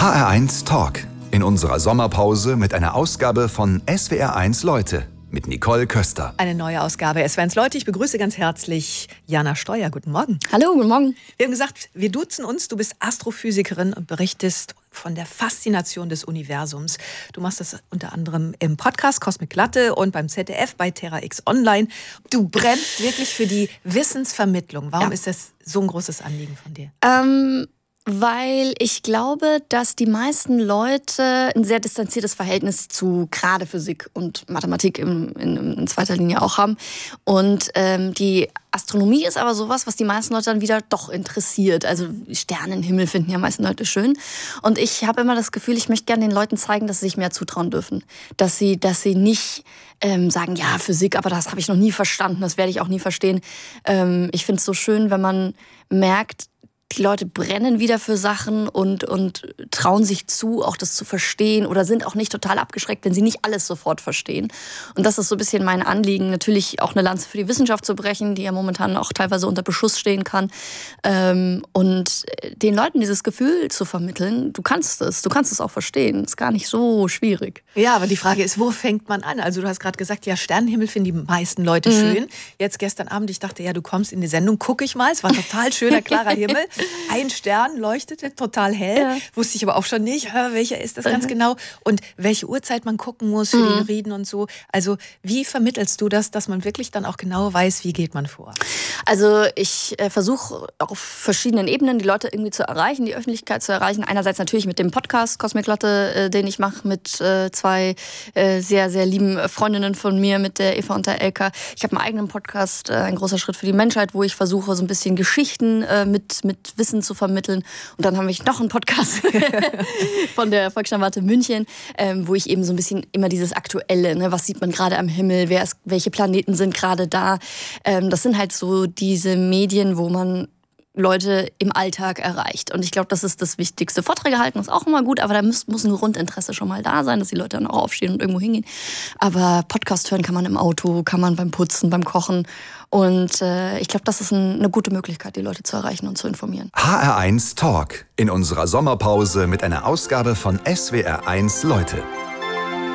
HR1 Talk. In unserer Sommerpause mit einer Ausgabe von SWR1 Leute mit Nicole Köster. Eine neue Ausgabe SWR1 Leute. Ich begrüße ganz herzlich Jana Steuer. Guten Morgen. Hallo, guten Morgen. Wir haben gesagt, wir duzen uns. Du bist Astrophysikerin und berichtest von der Faszination des Universums. Du machst das unter anderem im Podcast Cosmic Latte und beim ZDF bei Terra X Online. Du brennst wirklich für die Wissensvermittlung. Warum ist das so ein großes Anliegen von dir? Weil ich glaube, dass die meisten Leute ein sehr distanziertes Verhältnis zu gerade Physik und Mathematik in zweiter Linie auch haben. Und die Astronomie ist aber sowas, was die meisten Leute dann wieder doch interessiert. Also Sternenhimmel finden ja meisten Leute schön. Und ich habe immer das Gefühl, ich möchte gerne den Leuten zeigen, dass sie sich mehr zutrauen dürfen. Dass sie nicht sagen, ja, Physik, aber das habe ich noch nie verstanden, das werde ich auch nie verstehen. Ich finde es so schön, wenn man merkt, die Leute brennen wieder für Sachen und trauen sich zu, auch das zu verstehen oder sind auch nicht total abgeschreckt, wenn sie nicht alles sofort verstehen. Und das ist so ein bisschen mein Anliegen, natürlich auch eine Lanze für die Wissenschaft zu brechen, die ja momentan auch teilweise unter Beschuss stehen kann. Und den Leuten dieses Gefühl zu vermitteln, du kannst es auch verstehen. Ist gar nicht so schwierig. Ja, aber die Frage ist, wo fängt man an? Also du hast gerade gesagt, ja, Sternenhimmel finden die meisten Leute schön. Jetzt gestern Abend, ich dachte, ja, du kommst in die Sendung, gucke ich mal. Es war total schöner, klarer Himmel. Ein Stern leuchtete total hell, wusste ich aber auch schon nicht, welcher ist das ganz genau und welche Uhrzeit man gucken muss für die Lyriden und so. Also wie vermittelst du das, dass man wirklich dann auch genau weiß, wie geht man vor? Also ich versuche auf verschiedenen Ebenen die Leute irgendwie zu erreichen, die Öffentlichkeit zu erreichen. Einerseits natürlich mit dem Podcast Cosmic Latte, den ich mache mit zwei sehr, sehr lieben Freundinnen von mir, mit der Eva und der Elka. Ich habe einen eigenen Podcast, ein großer Schritt für die Menschheit, wo ich versuche, so ein bisschen Geschichten mit Wissen zu vermitteln. Und dann habe ich noch einen Podcast von der Volkssternwarte München, wo ich eben so ein bisschen immer dieses Aktuelle, ne, was sieht man gerade am Himmel, welche Planeten sind gerade da. Das sind halt so diese Medien, wo man Leute im Alltag erreicht. Und ich glaube, das ist das Wichtigste. Vorträge halten ist auch immer gut, aber da muss ein Grundinteresse schon mal da sein, dass die Leute dann auch aufstehen und irgendwo hingehen. Aber Podcast hören kann man im Auto, kann man beim Putzen, beim Kochen. Und ich glaube, das ist eine gute Möglichkeit, die Leute zu erreichen und zu informieren. HR1 Talk. In unserer Sommerpause mit einer Ausgabe von SWR1 Leute.